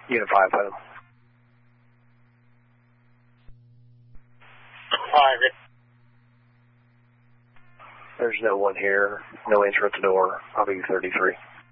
Unit 5 home. Private. There's no one here. No answer at the door. I'll be 33.